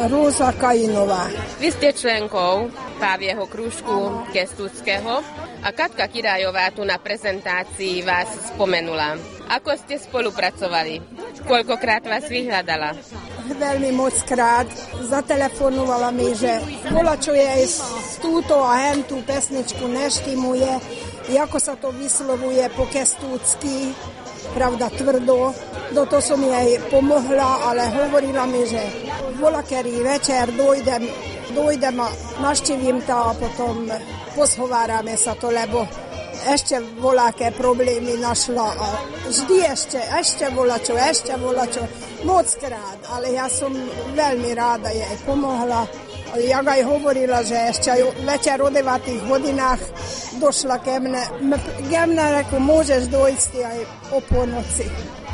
Róza Kainová. Vy ste členkou Pávieho krúžku Kestúckého a Katka Kirájová tu na prezentácii vás spomenula. Ako ste spolupracovali? Koľkokrát vás vyhľadala? Veľmi mockrát. Zatelefonovala mi, že bola, čo je z túto a hen tú pesničku neštimuje, ako sa to vyslovuje po kestúcky, pravda tvrdo. Do toho som jej pomohla, ale hovorila mi, že volakerý večer dojdem a naštívim to a potom poshovárame sa to, lebo ešte voľaké problémy našla a vždy ešte volačo, mockrát, ale ja som veľmi ráda jej pomohla. Jak aj hovorila, že ešte večer o 9 hodinách došla ke mne reku, môžeš dojsť aj o polnoci.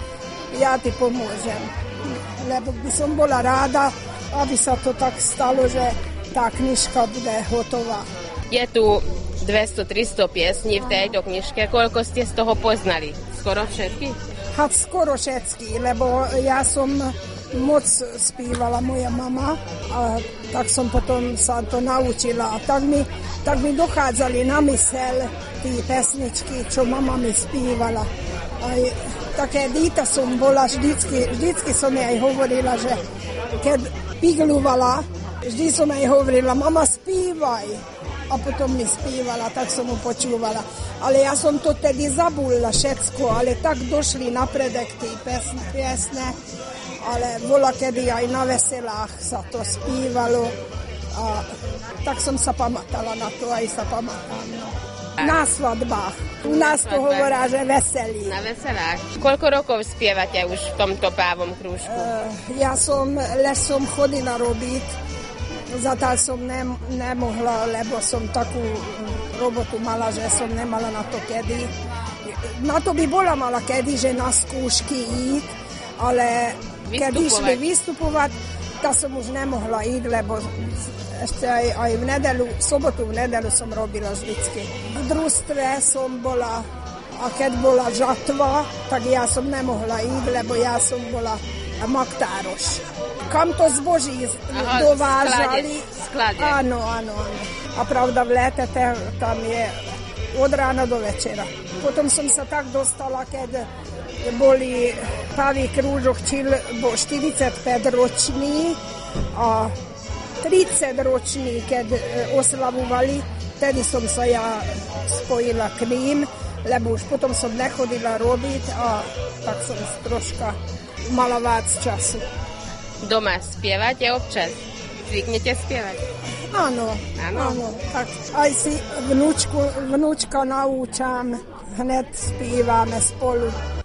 Ja ti pomôžem, lebo by som bola ráda, aby sa to tak stalo, že tá knižka bude hotová. Je tu 200-300 piesní v tejto knižke. Koľko ste z toho poznali? Skoro všetky? Skoro všetky, lebo ja som moc spívala moja mama a tak som potom sa to naučila. A tak mi dochádzali na mysel tí pesničky, čo mama mi spívala. Aj také dieťa som bola, vždycky som jej hovorila, že keď pigľovala, vždy som jej hovorila, mama spívaj. A potom mi spívala, tak som mu počúvala. Ale ja som to tedy zabudla všetko, ale tak došli napredek tí piesne, ale bola kedy aj na veselách sa to spívalo. A tak som sa pamätala na to, aj sa pamätám. Na svadbách. U nás to hovorá, že veselí. Na veselách. Koľko rokov spievate už v tomto Pávom krúžku? Ja som chodila robiť. Zatiaľ som nemohla, lebo som takú robotu mala, že som nemala na to kedy. Na to by bola mala kedy, že na skúšky ísť, ale keď išli vystupovať, tak som už nemohla ísť, lebo ešte aj v sobotu v nedelu som robila vždycky. V družstve som bola, a keď bola žatva, tak ja som nemohla ísť, lebo ja som bola maktároš. Kam to zboží dovážali. Sklade. Áno. A pravda v lete tam je od rána do večera. Potom som sa tak dostala, keď boli Pávý krúžok, bol 45-ročný a 30-ročný, keď oslavovali, tedy som sa ja spojila k ním, lebo už potom som nechodila robiť a tak som troška mala viac času. Doma spievate občas? Zvyknete spievať? Áno. Tak aj si vnúčka naučam, hned spívame spolu.